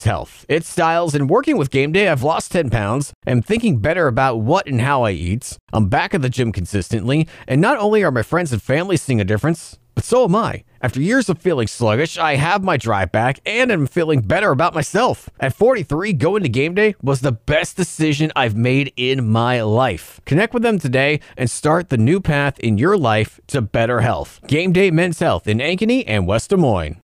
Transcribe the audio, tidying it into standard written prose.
health. It's Styles, and working with Game Day, I've lost 10 pounds. I'm thinking better about what and how I eat. I'm back at the gym consistently, and not only are my friends and family seeing a difference, but so am I. After years of feeling sluggish, I have my drive back and am feeling better about myself. At 43, going to Game Day was the best decision I've made in my life. Connect with them today and start the new path in your life to better health. Game Day Men's Health in Ankeny and West Des Moines.